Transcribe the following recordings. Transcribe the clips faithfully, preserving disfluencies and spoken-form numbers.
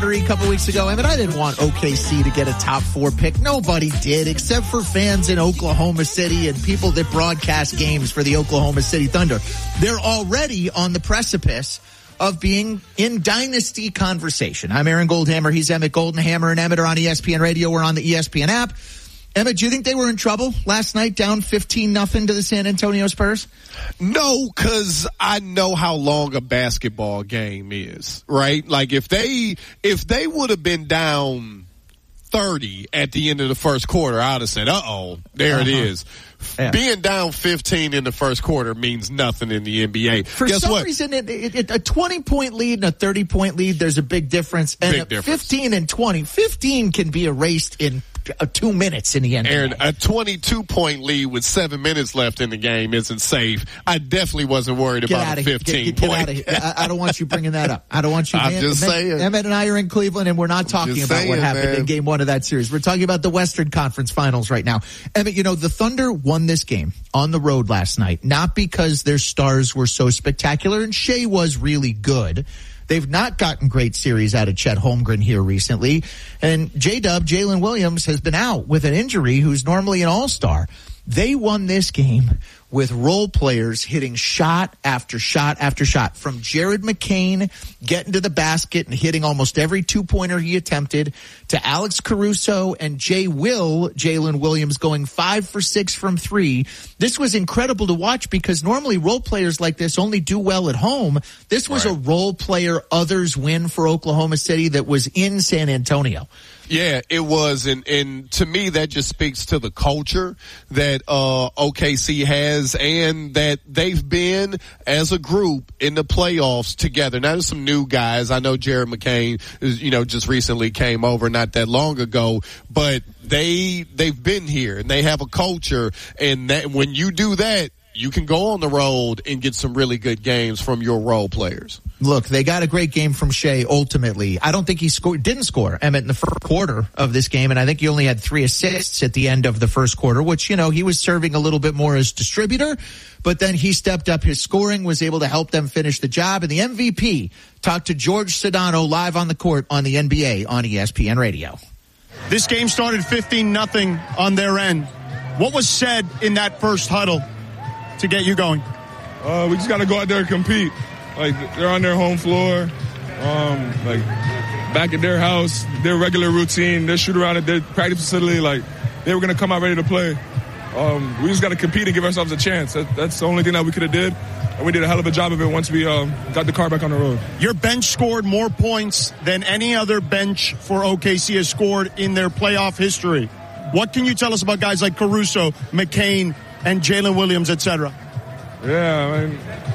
A couple weeks ago, I mean, I didn't want O K C to get a top four pick. Nobody did, except for fans in Oklahoma City and people that broadcast games for the Oklahoma City Thunder. They're already on the precipice of being in dynasty conversation. I'm Aaron Goldhammer. He's Emmett Goldenhammer, and Emmett are on E S P N Radio. We're on the E S P N app. Emmett, do you think they were in trouble last night, down fifteen nothing to the San Antonio Spurs? No, because I know how long a basketball game is, right? Like if they if they would have been down thirty at the end of the first quarter, I would have said, uh-oh, there uh-huh. it is. Yeah. Being down fifteen in the first quarter means nothing in the N B A. For Guess some what? reason, it, it, it, a twenty-point lead and a thirty-point lead, there's a big difference. And big difference. fifteen and twenty, fifteen can be erased in uh, two minutes in the N B A. Aaron, a twenty-two point lead with seven minutes left in the game isn't safe. I definitely wasn't worried get about a fifteen get, get, point. Get out of here. I, I don't want you bringing that up. I don't want you. I'm man, just man, saying. Emmett and I are in Cleveland, and we're not talking Just about saying, what happened man. in game one of that series. We're talking about the Western Conference Finals right now. Emmett, you know, the Thunder won this game on the road last night, not because their stars were so spectacular, and Shea was really good. They've not gotten great series out of Chet Holmgren here recently. And J-Dub, Jalen Williams, has been out with an injury, who's normally an all-star. They won this game with role players hitting shot after shot after shot, from Jared McCain getting to the basket and hitting almost every two-pointer he attempted, to Alex Caruso and Jay Will, Jalen Williams, going five for six from three. This was incredible to watch because normally role players like this only do well at home. This was right. a role player others win for Oklahoma City that was in San Antonio. Yeah, it was, and, and to me that just speaks to the culture that uh O K C has, and that they've been as a group in the playoffs together. Now there's some new guys. I know Jared McCain, you know, just recently came over not that long ago, but they they've been here and they have a culture, and that when you do that, you can go on the road and get some really good games from your role players. Look, they got a great game from Shea ultimately. I don't think he scored, didn't score, Emmett, in the first quarter of this game, and I think he only had three assists at the end of the first quarter, which, you know, he was serving a little bit more as distributor, but then he stepped up his scoring, was able to help them finish the job, and the M V P talked to George Sedano live on the court on the N B A on E S P N Radio. This game started fifteen nothing on their end. What was said in that first huddle to get you going? Uh, we just got to go out there and compete. Like, they're on their home floor, um, like, back at their house, their regular routine, their shoot around at their practice facility. Like, they were going to come out ready to play. Um, we just got to compete and give ourselves a chance. That, that's the only thing that we could have did, and we did a hell of a job of it once we um, got the car back on the road. Your bench scored more points than any other bench for O K C has scored in their playoff history. What can you tell us about guys like Caruso, McCain, and Jalen Williams, et cetera? Yeah, I mean,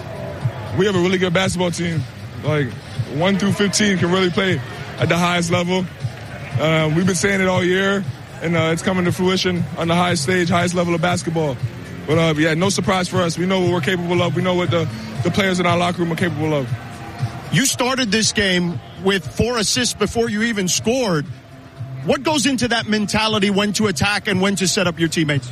we have a really good basketball team. Like, one through fifteen can really play at the highest level. Um, we've been saying it all year, and uh, it's coming to fruition on the highest stage, highest level of basketball. But, uh, yeah, no surprise for us. We know what we're capable of. We know what the, the players in our locker room are capable of. You started this game with four assists before you even scored. What goes into that mentality, when to attack and when to set up your teammates?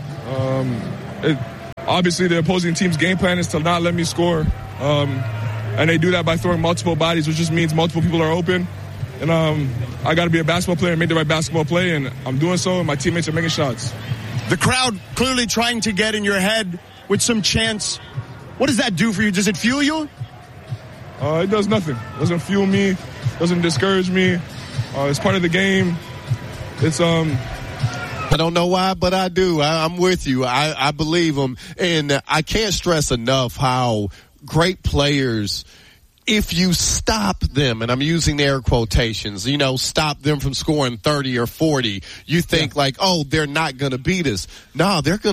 Um, it, obviously, the opposing team's game plan is to not let me score. Um, and they do that by throwing multiple bodies, which just means multiple people are open. And um, I got to be a basketball player and make the right basketball play, and I'm doing so, and my teammates are making shots. The crowd clearly trying to get in your head with some chants. What does that do for you? Does it fuel you? Uh, it does nothing. It doesn't fuel me. Doesn't discourage me. Uh, it's part of the game. It's um. I don't know why, but I do. I, I'm with you. I, I believe them. And I can't stress enough how great players, if you stop them, and I'm using air quotations, you know, stop them from scoring thirty or forty, you think yeah. like, oh, they're not going to beat us. No, they're going